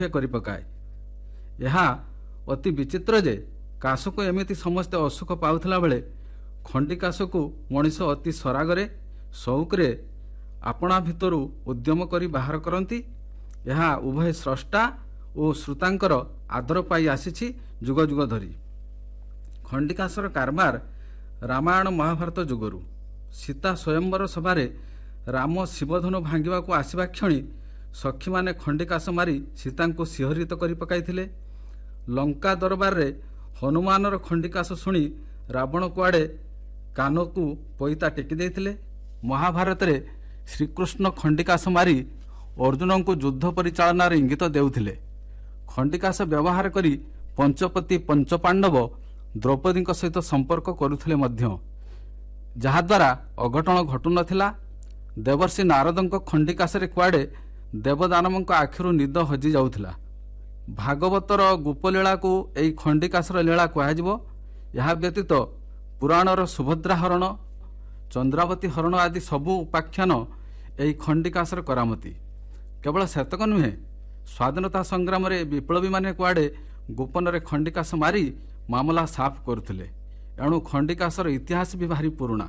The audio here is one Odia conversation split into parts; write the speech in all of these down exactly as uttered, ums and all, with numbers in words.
କରି ପକାଏ। ଏହା ଅତି ବିଚିତ୍ର ଯେ କାଶକୁ ଏମିତି ସମସ୍ତେ ଅସୁଖ ପାଉଥିଲା ବେଳେ ଖଣ୍ଡିକାଶକୁ ମଣିଷ ଅତି ସରାଗରେ ସଉକରେ ଆପଣା ଭିତରୁ ଉଦ୍ୟମ କରି ବାହାର କରନ୍ତି। ଏହା ଉଭୟ ସ୍ରଷ୍ଟା ଓ ଶ୍ରୋତାଙ୍କର ଆଦର ପାଇ ଆସିଛି ଯୁଗ ଯୁଗ ଧରି। ଖଣ୍ଡିକାଶର କାରବାର ରାମାୟଣ ମହାଭାରତ ଯୁଗରୁ। ସୀତା ସ୍ୱୟଂବର ସଭାରେ ରାମ ଶିବଧନୁ ଭାଙ୍ଗିବାକୁ ଆସିବା କ୍ଷଣି ସଖୀମାନେ ଖଣ୍ଡିକାଶ ମାରି ସୀତାଙ୍କୁ ଶିହରିତ କରି ପକାଇଥିଲେ। ଲଙ୍କା ଦରବାରରେ ହନୁମାନର ଖଣ୍ଡିକାଶ ଶୁଣି ରାବଣ କୁଆଡ଼େ କାନକୁ ପଇତା ଟେକି ଦେଇଥିଲେ। ମହାଭାରତରେ ଶ୍ରୀକୃଷ୍ଣ ଖଣ୍ଡିକାଶ ମାରି ଅର୍ଜୁନଙ୍କୁ ଯୁଦ୍ଧ ପରିଚାଳନାର ଇଙ୍ଗିତ ଦେଉଥିଲେ। ଖଣ୍ଡିକାଶ ବ୍ୟବହାର କରି ପଞ୍ଚପତି ପଞ୍ଚପାଣ୍ଡବ ଦ୍ରୌପଦୀଙ୍କ ସହିତ ସମ୍ପର୍କ କରୁଥିଲେ ମଧ୍ୟ, ଯାହାଦ୍ୱାରା ଅଘଟଣ ଘଟୁନଥିଲା। ଦେବର୍ଷି ନାରଦଙ୍କ ଖଣ୍ଡିକାଶରେ କୁଆଡ଼େ ଦେବଦାନବଙ୍କ ଆଖିରୁ ନିଦ ହଜି ଯାଉଥିଲା। ଭାଗବତର ଗୋପଲୀଳାକୁ ଏହି ଖଣ୍ଡିକାଶର ଲୀଳା କୁହାଯିବ। ଏହା ବ୍ୟତୀତ ପୁରାଣର ସୁଭଦ୍ରା ହରଣ, ଚନ୍ଦ୍ରାବତୀ ହରଣ ଆଦି ସବୁ ଉପାଖ୍ୟାନ ଏହି ଖଣ୍ଡିକାଶର କରାମତି। କେବଳ ସେତକ ନୁହେଁ, ସ୍ୱାଧୀନତା ସଂଗ୍ରାମରେ ବିପ୍ଳବୀମାନେ କୁଆଡ଼େ ଗୋପନରେ ଖଣ୍ଡିକାଶ ମାରି ମାମଲା ସାଫ କରୁଥିଲେ। ଏଣୁ ଖଣ୍ଡିକାଶର ଇତିହାସ ବି ଭାରି ପୁରୁଣା।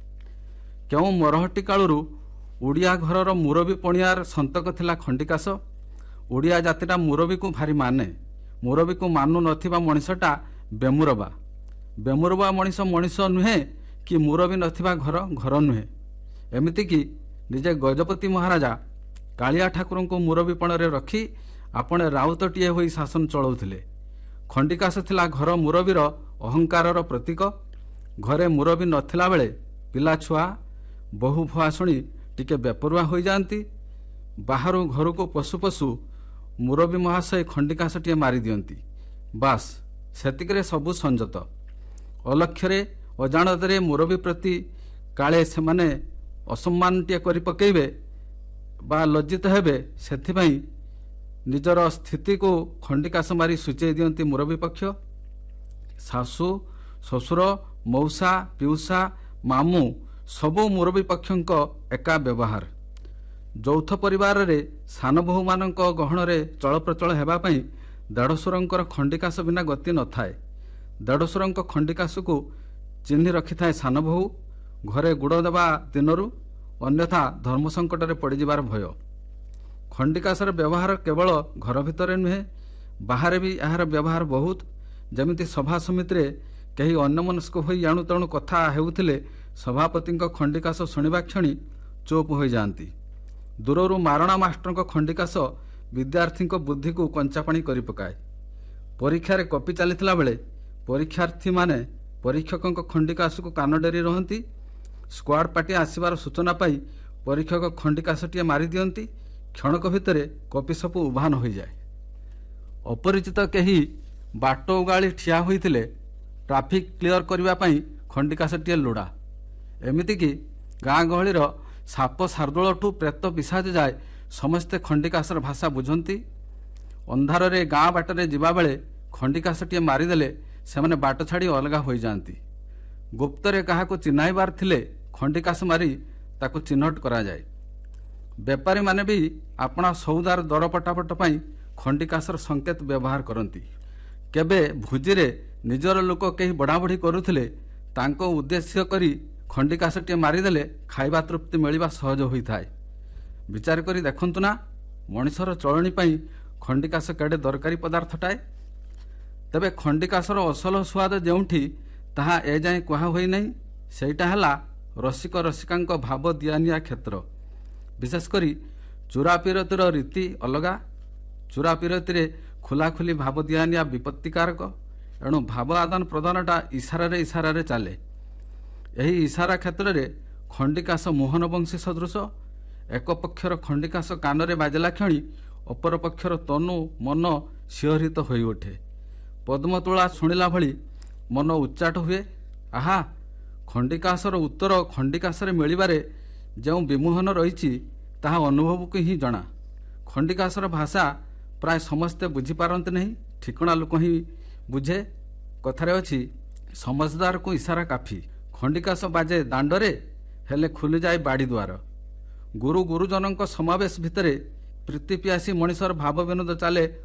କେଉଁ ମରହଟ୍ଟି କାଳରୁ ଓଡ଼ିଆ ଘରର ମୁରବୀ ପଣିଆର ସନ୍ତକ ଥିଲା ଖଣ୍ଡିକାଶ। ଓଡ଼ିଆ ଜାତିଟା ମୁରବୀକୁ ଭାରି ମାନେ। ମୁରବୀକୁ ମାନୁ ନଥିବା ମଣିଷଟା ବେମୁରବା। ବେମୁରବା ମଣିଷ ମଣିଷ ନୁହେଁ କି ମୁରବୀ ନଥିବା ଘର ଘର ନୁହେଁ। ଏମିତିକି ନିଜେ ଗଜପତି ମହାରାଜା କାଳିଆ ଠାକୁରଙ୍କୁ ମୁରବୀପଣରେ ରଖି ଆପଣ ରାଉତଟିଏ ହୋଇ ଶାସନ ଚଳାଉଥିଲେ। ଖଣ୍ଡିକାଶ ଥିଲା ଘର ମୁରବୀର ଅହଙ୍କାରର ପ୍ରତୀକ। ଘରେ ମୁରବୀ ନଥିଲା ବେଳେ ପିଲାଛୁଆ ବହୁ ଭୁଆ ଶୁଣି ଟିକେ ବେପରୁଆ ହୋଇଯାଆନ୍ତି। ବାହାରୁ ଘରକୁ ପଶୁ ପଶୁ ମୁରବୀ ମହାଶୟ ଖଣ୍ଡିକାଶଟିଏ ମାରିଦିଅନ୍ତି। ବାସ୍ ସେତିକିରେ ସବୁ ସଂଯତ। ଅଲକ୍ଷ୍ୟରେ ଅଜାଣତରେ ମୁରବୀ ପ୍ରତି କାଳେ ସେମାନେ ଅସମ୍ମାନଟିଏ କରି ପକାଇବେ ବା ଲଜ୍ଜିତ ହେବେ, ସେଥିପାଇଁ ନିଜର ସ୍ଥିତିକୁ ଖଣ୍ଡିକାଶ ମାରି ସୂଚାଇ ଦିଅନ୍ତି ମୁରବୀ ପକ୍ଷ। ଶାଶୁ ଶ୍ୱଶୁର ମଉସା ପିଉସା ମାମୁଁ ସବୁ ମୁରବୀ ପକ୍ଷଙ୍କ ଏକା ବ୍ୟବହାର। ଯୌଥ ପରିବାରରେ ସାନ ବୋହୂମାନଙ୍କ ଗହଣରେ ଚଳପ୍ରଚଳ ହେବା ପାଇଁ ଦେଢ଼ଶୁରଙ୍କର ଖଣ୍ଡିକାଶ ବିନା ଗତି ନଥାଏ। ଦେଢ଼ଶୁରଙ୍କ ଖଣ୍ଡିକାଶକୁ ଚିହ୍ନି ରଖିଥାଏ ସାନ ବୋହୂ ଘରେ ଗୁଡ଼ ଦେବା ଦିନରୁ, ଅନ୍ୟଥା ଧର୍ମ ସଙ୍କଟରେ ପଡ଼ିଯିବାର ଭୟ। ଖଣ୍ଡିକାଶର ବ୍ୟବହାର କେବଳ ଘର ଭିତରେ ନୁହେଁ, ବାହାରେ ବି ଏହାର ବ୍ୟବହାର ବହୁତ। ଯେମିତି ସଭା ସମିତିରେ କେହି ଅନ୍ୟମନସ୍କ ହୋଇ ଏଣୁ ତେଣୁ କଥା ହେଉଥିଲେ ସଭାପତିଙ୍କ ଖଣ୍ଡିକାଶ ଶୁଣିବା କ୍ଷଣି ଚୁପ୍ ହୋଇଯାଆନ୍ତି। ଦୂରରୁ ମାରଣା ମାଷ୍ଟରଙ୍କ ଖଣ୍ଡିକାଶ ବିଦ୍ୟାର୍ଥୀଙ୍କ ବୁଦ୍ଧିକୁ କଞ୍ଚାପାଣି କରି ପକାଏ। ପରୀକ୍ଷାରେ କପି ଚାଲିଥିଲା ବେଳେ ପରୀକ୍ଷାର୍ଥୀମାନେ ପରୀକ୍ଷକଙ୍କ ଖଣ୍ଡିକାଶକୁ କାନ ଡେରି ରହନ୍ତି। ସ୍କ୍ୱାଡ୍ ପାର୍ଟି ଆସିବାର ସୂଚନା ପାଇ ପରୀକ୍ଷକ ଖଣ୍ଡିକାଶଟିଏ ମାରିଦିଅନ୍ତି। କ୍ଷଣକ ଭିତରେ କପି ସବୁ ଉଭାନ ହୋଇଯାଏ। ଅପରିଚିତ କେହି ବାଟ ଉଗାଳି ଠିଆ ହୋଇଥିଲେ ଟ୍ରାଫିକ୍ କ୍ଲିୟର କରିବା ପାଇଁ ଖଣ୍ଡିକାଶଟିଏ ଲୋଡ଼ା। ଏମିତିକି ଗାଁ ଗହଳିର ସାପ ଶାର୍ଦୁଳଠୁ ପ୍ରେତ ପିଶାଚ ଯାଏ ସମସ୍ତେ ଖଣ୍ଡିକାଶର ଭାଷା ବୁଝନ୍ତି। ଅନ୍ଧାରରେ ଗାଁ ବାଟରେ ଯିବାବେଳେ ଖଣ୍ଡିକାଶଟିଏ ମାରିଦେଲେ ସେମାନେ ବାଟ ଛାଡ଼ି ଅଲଗା ହୋଇଯାଆନ୍ତି। ଗୁପ୍ତରେ କାହାକୁ ଚିହ୍ନାଇବାର ଥିଲେ ଖଣ୍ଡିକାଶ ମାରି ତାକୁ ଚିହ୍ନଟ କରାଯାଏ। ବେପାରୀମାନେ ବି ଆପଣା ସଉଦାର ଦର ପଟାପଟ ପାଇଁ ଖଣ୍ଡିକାଶର ସଂକେତ ବ୍ୟବହାର କରନ୍ତି। କେବେ ଭୋଜିରେ ନିଜର ଲୋକ କେହି ବଢ଼ାବଢ଼ି କରୁଥିଲେ ତାଙ୍କ ଉଦ୍ଦେଶ୍ୟ କରି ଖଣ୍ଡିକାଶଟିଏ ମାରିଦେଲେ ଖାଇବା ତୃପ୍ତି ମିଳିବା ସହଜ ହୋଇଥାଏ। ବିଚାର କରି ଦେଖନ୍ତୁ ନା, ମଣିଷର ଚଳଣି ପାଇଁ ଖଣ୍ଡିକାଶ କେଡ଼େ ଦରକାରୀ ପଦାର୍ଥଟାଏ। ତେବେ ଖଣ୍ଡିକାଶର ଅସଲ ସୁଆଦ ଯେଉଁଠି ତାହା ଏଯାଏଁ କୁହା ହୋଇନାହିଁ। ସେଇଟା ହେଲା ରସିକ ରସିକାଙ୍କ ଭାବ ଦିଆନିଆ କ୍ଷେତ୍ର। ବିଶେଷ କରି ଚୁରାପିରତିର ରୀତି ଅଲଗା। ଚୁରାପିରତିରେ ଖୋଲାଖୋଲି ଭାବ ଦିଆନିଆ ବିପତ୍ତିକାରକ। ଏଣୁ ଭାବ ଆଦାନ ପ୍ରଦାନଟା ଇସାରାରେ ଇସାରାରେ ଚାଲେ। ଏହି ଇସାରା କ୍ଷେତ୍ରରେ ଖଣ୍ଡିକାଶ ମୋହନବଂଶୀ ସଦୃଶ। ଏକ ପକ୍ଷର ଖଣ୍ଡିକାଶ କାନରେ ବାଜିଲା କ୍ଷଣି ଅପର ପକ୍ଷର ତନୁ ମନ ଶିହରିତ ହୋଇଉଠେ। ପଦ୍ମତୋଳା ଶୁଣିଲା ଭଳି ମନ ଉଚ୍ଚାଟ ହୁଏ। ଆହା, ଖଣ୍ଡିକାଶର ଉତ୍ତର ଖଣ୍ଡିକାଶରେ ମିଳିବାରେ ଯେଉଁ ବିମୋହନ ରହିଛି ତାହା ଅନୁଭବକୁ ହିଁ ଜଣା। ଖଣ୍ଡିକାଶର ଭାଷା ପ୍ରାୟ ସମସ୍ତେ ବୁଝିପାରନ୍ତି ନାହିଁ, ଠିକଣା ଲୋକ ହିଁ ବୁଝେ। କଥାରେ ଅଛି, ସମଜଦାରକୁ ଇସାରା କାଫି। ଖଣ୍ଡିକାଶ ବାଜେ ଦାଣ୍ଡରେ, ହେଲେ ଖୋଲିଯାଏ ବାଡ଼ି ଦୁଆର। ଗୁରୁ ଗୁରୁଜନଙ୍କ ସମାବେଶ ଭିତରେ ପ୍ରୀତି ପିଆସି ମଣିଷର ଭାବ ବିନୋଦ ଚାଲେ